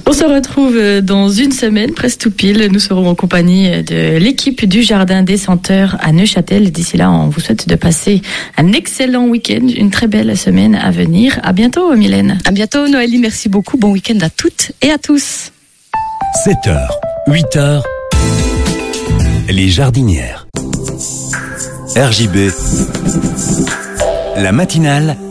On se retrouve dans une semaine, presque tout pile. Nous serons en compagnie de l'équipe du Jardin des Senteurs à Neuchâtel. D'ici là, on vous souhaite de passer un excellent week-end, une très belle semaine à venir. À bientôt, Mylène. À bientôt, Noélie. Merci beaucoup. Bon week-end à toutes et à tous. 7h, 8h, les jardinières. RJB, la matinale